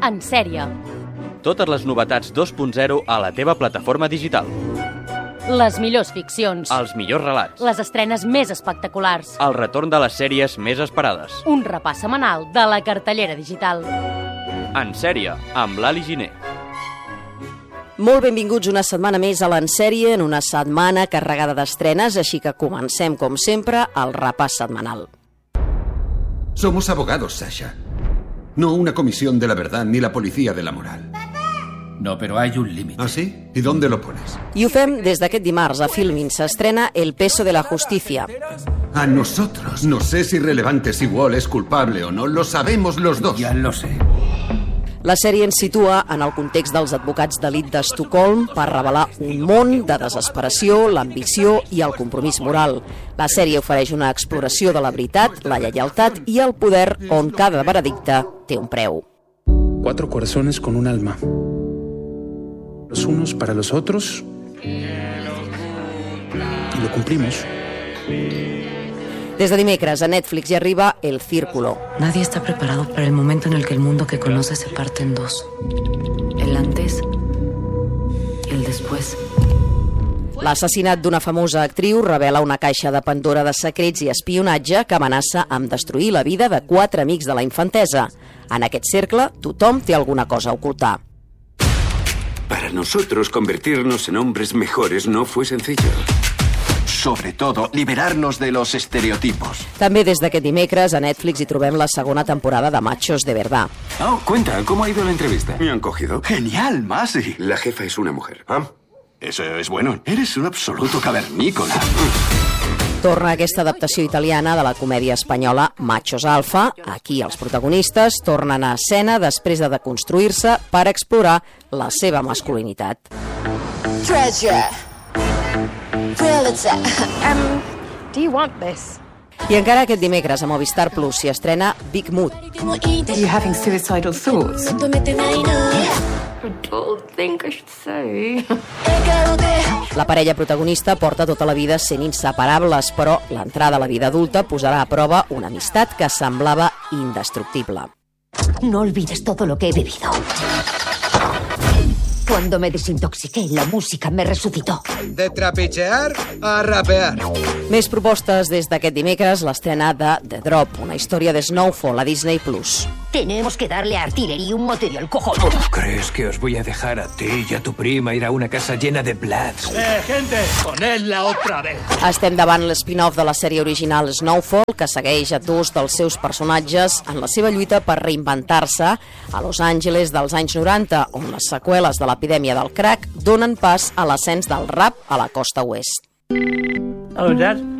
En sèrie. Totes les novetats 2.0 a la teva plataforma digital. Les millors ficcions. Els millors relats. Les estrenes més espectaculars. El retorn de les sèries més esperades. Un repàs setmanal de la cartellera digital. En sèrie, amb l'Ali Giner. Molt benvinguts una setmana més a l'Ensèrie, en una setmana carregada d'estrenes, així que comencem, com sempre, el repàs setmanal. Somos abogados, Sasha. No una comisión de la verdad ni la policía de la moral. No, pero hay un límite. ¿Ah, sí? ¿Y dónde lo pones? I ho fem des d'aquest dimarts. A Filmin s'estrena El peso de la justicia. A nosotros. No sé si relevante si Wall es culpable o no. Lo sabemos los dos. Ya lo sé. La sèrie ens situa en el context dels advocats d'elit d'Estocolm per revelar un món de desesperació, l'ambició i el compromís moral. La sèrie ofereix una exploració de la veritat, la lleialtat i el poder on cada veredicte té un preu. 4 corazones con un alma. Los unos para los otros. Y lo cumplimos. Des de dimecres a Netflix hi arriba El Círculo. Nadie está preparado para el momento en el que el mundo que conoce se parte en dos. El antes y el después. L'assassinat d'una famosa actriu revela una caixa de Pandora de secrets i espionatge que amenaça amb destruir la vida de 4 amics de la infantesa. En aquest cercle, tothom té alguna cosa a ocultar. Para nosotros, convertirnos en hombres mejores no fue sencillo. Sobre todo, liberarnos de los estereotipos. També des d'aquest dimecres a Netflix hi trobem la segona temporada de Machos de Verdad. Oh, cuenta, ¿cómo ha ido la entrevista? ¿Me han cogido? Genial, Masi. La jefa es una mujer. ¿Ah? Eso es bueno. Eres un absoluto cavernícola. Torna aquesta adaptació italiana de la comèdia espanyola Machos Alfa. Aquí els protagonistes tornen a escena després de deconstruir-se per explorar la seva masculinitat. Treasure. Do you want this? I encara aquest dimecres a Movistar Plus s'hi estrena Big Mood. Are you having suicidal thoughts? I don't think I should say. La parella protagonista porta tota la vida sent inseparables, però l'entrada a la vida adulta posarà a prova una amistat que semblava indestructible. No olvides todo lo que he bebido. Cuando me desintoxiqué, la música me resucitó. De trapichear a rapear. Més propostes des d'aquest dimecres, l'estrena de The Drop, una història de Snowfall a Disney+. Tenemos que darle a Artillería un material cojonudo. ¿Crees que os voy a dejar a ti y a tu prima ir a una casa llena de Bloods? Gente, ponedla otra vez. Estem davant l'spin-off de la sèrie original Snowfall, que segueix a 2 dels seus personatges en la seva lluita per reinventar-se a Los Angeles dels anys 90, on les seqüeles de l'epidèmia del crack donen pas a l'ascens del rap a la costa oest. Oh, Dad.